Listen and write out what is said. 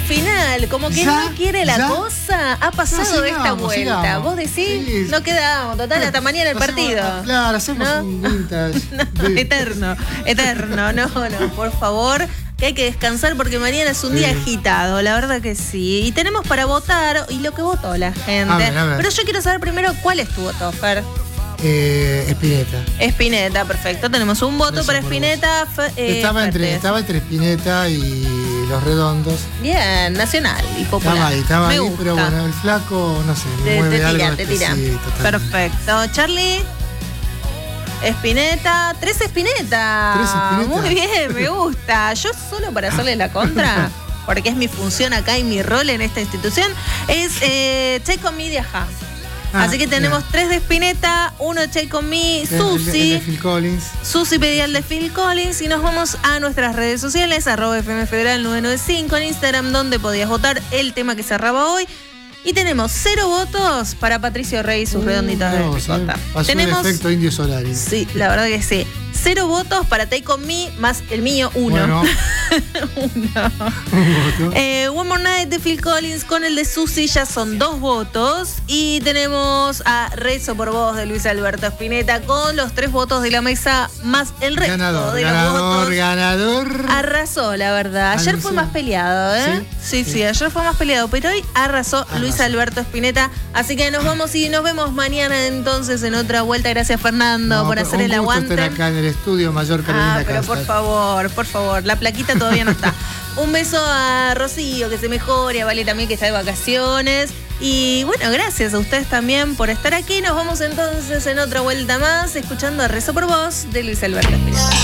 final, como que ¿Ya? no quiere la ¿Ya? cosa. Ha pasado No, esta sigamos, vuelta. sigamos. Vos decís, Sí. no quedamos, total, hasta mañana el partido. Claro, hacemos ¿No? un vintage. No, eterno. No, por favor, que hay que descansar porque mañana es un día agitado, la verdad que sí. Y tenemos para votar y lo que votó la gente. A ver. Pero yo quiero saber primero cuál es tu voto, Fer. Spinetta. Spinetta, perfecto. Tenemos un voto Eso para por Spinetta. Estaba entre Spinetta y Los Redondos. Bien, nacional y popular. Estaba Me ahí, gusta. pero bueno, el flaco, no sé, Te mueve algo. te tira. Sí, totalmente. Perfecto. Charlie. Spinetta, tres Spinetta. Muy bien, me gusta. Yo solo para hacerle la contra, porque es mi función acá y mi rol en esta institución, es Take On Me de Ajá. Así que tenemos 3 de Spinetta, 1 de Take On Me, El de Susi. Phil Collins. Susi pedía el de Phil Collins y nos vamos a nuestras redes sociales, @FM Federal 995 en Instagram, donde podías votar el tema que cerraba hoy. Y tenemos 0 votos para Patricio Rey y sus redonditas de ricota. Pasó Tenemos, el efecto Indio Solari. sí, la verdad que sí. 0 votos para Take On Me, más el mío, 1. Bueno, Un voto. One More Night de Phil Collins con el de Susi ya son 2 votos. Y tenemos a Rezo por Vos de Luis Alberto Spinetta con los 3 votos de la mesa más el resto de los votos. Ganador. Arrasó, la verdad. Ayer fue más peleado, ¿eh? Sí, ayer fue más peleado, pero hoy arrasó Luis Alberto Spinetta. Así que nos vamos y nos vemos mañana entonces en otra vuelta. Gracias, Fernando, por hacer el aguante. Estar acá en el estudio Mayor Carolina pero Castro. por favor, la plaquita todavía no está. Un beso a Rocío, que se mejore, a Vale también, que está de vacaciones. Y bueno, gracias a ustedes también por estar aquí. Nos vamos entonces en otra vuelta más, escuchando a Rezo por Vos de Luis Alberto Spinetta.